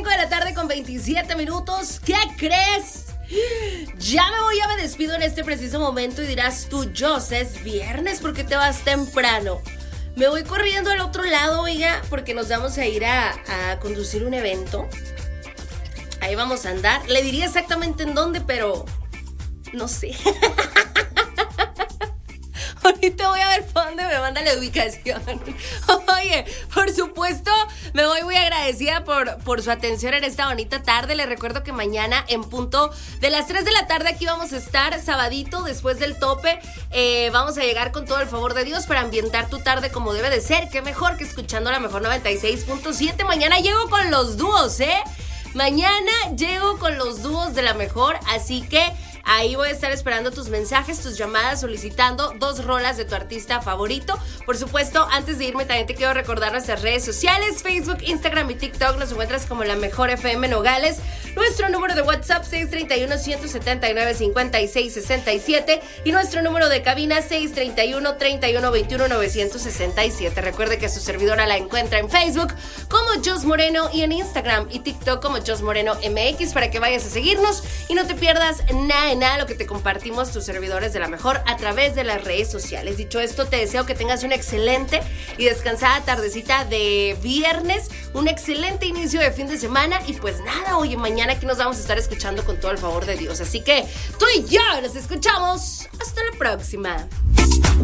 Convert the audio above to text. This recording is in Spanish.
5 de la tarde con 27 minutos. ¿Qué crees? Ya me despido en este preciso momento y dirás tú, Jos, es viernes, ¿por qué te vas temprano? Me voy corriendo al otro lado, oiga, porque nos vamos a ir a conducir un evento. Ahí vamos a andar. Le diría exactamente en dónde, pero no sé. Ahorita voy a ver por dónde me manda la ubicación. Oye, por supuesto, me voy muy agradecida por su atención en esta bonita tarde. Les recuerdo que mañana en punto de las 3 de la tarde aquí vamos a estar, sabadito, después del tope. Vamos a llegar con todo el favor de Dios para ambientar tu tarde como debe de ser. Qué mejor que escuchando la mejor 96.7. Mañana llego con los dúos, Mañana llego con los dúos de la mejor, así que ahí voy a estar esperando tus mensajes, tus llamadas, solicitando 2 rolas de tu artista favorito. Por supuesto, antes de irme también te quiero recordar nuestras redes sociales, Facebook, Instagram y TikTok. Nos encuentras como La Mejor FM Nogales. Nuestro número de WhatsApp 631-179-5667 y nuestro número de cabina 631-3121-967. Recuerde que su servidora la encuentra en Facebook como Jos Moreno y en Instagram y TikTok como Jos Moreno MX para que vayas a seguirnos y no te pierdas nada de lo que te compartimos tus servidores de La Mejor a través de las redes sociales. Dicho esto, te deseo que tengas una excelente y descansada tardecita de viernes, un excelente inicio de fin de semana y pues nada, oye, mañana aquí nos vamos a estar escuchando con todo el favor de Dios. Así que tú y yo nos escuchamos. Hasta la próxima.